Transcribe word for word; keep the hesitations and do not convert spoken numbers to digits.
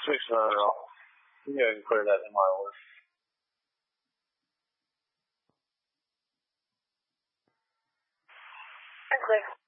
six nine zero. You can go ahead and clear that in my order. Clear.